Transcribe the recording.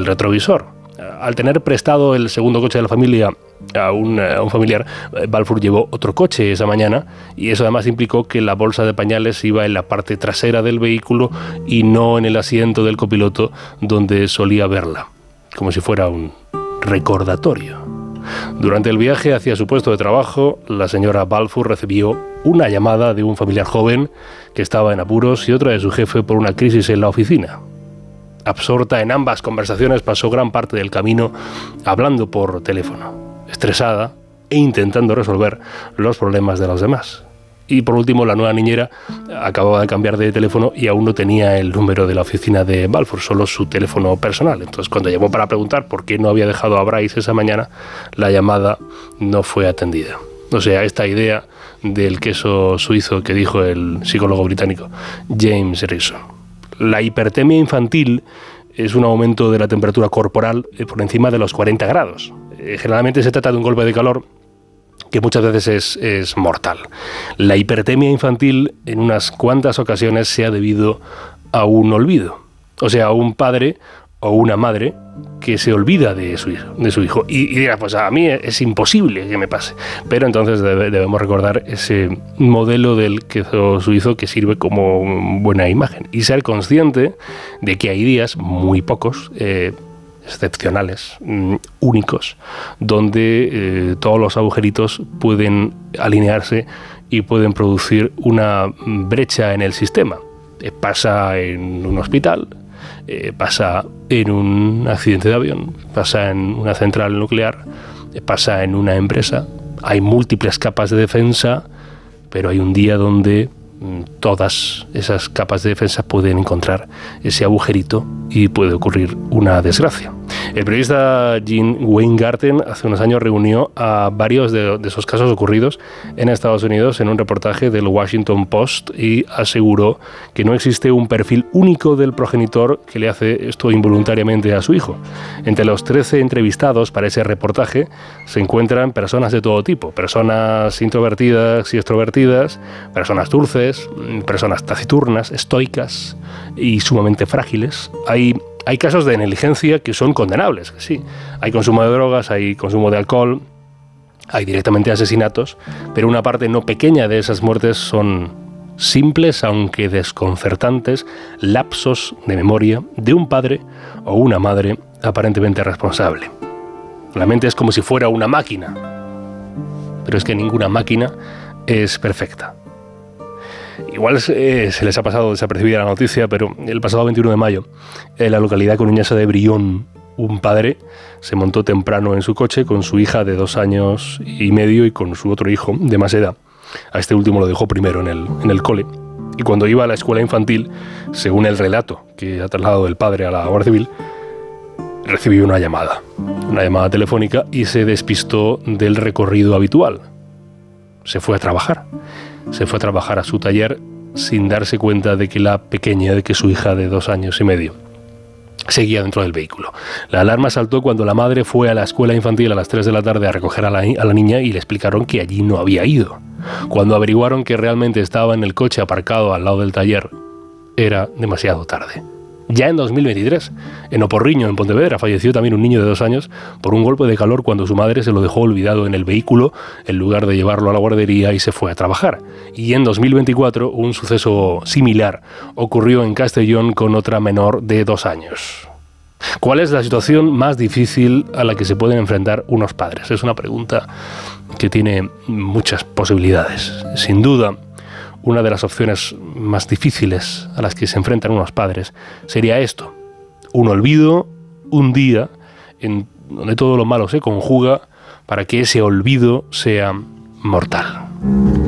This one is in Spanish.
el retrovisor. Al tener prestado el segundo coche de la familia a un familiar, Balfour llevó otro coche esa mañana, y eso además implicó que la bolsa de pañales iba en la parte trasera del vehículo y no en el asiento del copiloto donde solía verla, como si fuera un recordatorio. Durante el viaje hacia su puesto de trabajo, la señora Balfour recibió una llamada de un familiar joven que estaba en apuros y otra de su jefe por una crisis en la oficina. Absorta en ambas conversaciones, pasó gran parte del camino hablando por teléfono, estresada e intentando resolver los problemas de los demás. Y por último, la nueva niñera acababa de cambiar de teléfono y aún no tenía el número de la oficina de Balfour, solo su teléfono personal. Entonces, cuando llamó para preguntar por qué no había dejado a Bryce esa mañana, la llamada no fue atendida. O sea, esta idea del queso suizo que dijo el psicólogo británico James Rison. La hipertermia infantil es un aumento de la temperatura corporal por encima de los 40 grados. Generalmente se trata de un golpe de calor que muchas veces es mortal. La hipertermia infantil en unas cuantas ocasiones se ha debido a un olvido. O sea, a un padre o una madre que se olvida de su hijo. Y dirá, pues a mí es imposible que me pase. Pero entonces debemos recordar ese modelo del queso suizo que sirve como buena imagen. Y ser consciente de que hay días, muy pocos, excepcionales, únicos, donde todos los agujeritos pueden alinearse y pueden producir una brecha en el sistema. Pasa en un hospital, pasa en un accidente de avión, pasa en una central nuclear, pasa en una empresa. Hay múltiples capas de defensa, pero hay un día donde todas esas capas de defensa pueden encontrar ese agujerito y puede ocurrir una desgracia. El periodista Gene Weingarten hace unos años reunió a varios de esos casos ocurridos en Estados Unidos en un reportaje del Washington Post y aseguró que no existe un perfil único del progenitor que le hace esto involuntariamente a su hijo. Entre los 13 entrevistados para ese reportaje se encuentran personas de todo tipo, personas introvertidas y extrovertidas, personas dulces, personas taciturnas, estoicas y sumamente frágiles. Hay casos de negligencia que son condenables, sí. Hay consumo de drogas, hay consumo de alcohol, hay directamente asesinatos, pero una parte no pequeña de esas muertes son simples, aunque desconcertantes, lapsos de memoria de un padre o una madre aparentemente responsable. La mente es como si fuera una máquina, pero es que ninguna máquina es perfecta. Igual se les ha pasado desapercibida la noticia, pero el pasado 21 de mayo, en la localidad coruñesa de Brión, un padre se montó temprano en su coche con su hija de 2 años y medio y con su otro hijo de más edad. A este último lo dejó primero en el cole. Y cuando iba a la escuela infantil, según el relato que ha trasladado el padre a la Guardia Civil, recibió una llamada telefónica y se despistó del recorrido habitual. Se fue a trabajar a su taller sin darse cuenta de que su hija de 2 años y medio seguía dentro del vehículo. La alarma saltó cuando la madre fue a la escuela infantil a las 3 de la tarde a recoger a la niña y le explicaron que allí no había ido. Cuando averiguaron que realmente estaba en el coche aparcado al lado del taller, era demasiado tarde. Ya en 2023, en Oporriño, en Pontevedra, falleció también un niño de 2 años por un golpe de calor cuando su madre se lo dejó olvidado en el vehículo en lugar de llevarlo a la guardería y se fue a trabajar. Y en 2024, un suceso similar ocurrió en Castellón con otra menor de 2 años. ¿Cuál es la situación más difícil a la que se pueden enfrentar unos padres? Es una pregunta que tiene muchas posibilidades. Sin duda, una de las opciones más difíciles a las que se enfrentan unos padres sería esto: un olvido, un día en donde todo lo malo se conjuga para que ese olvido sea mortal.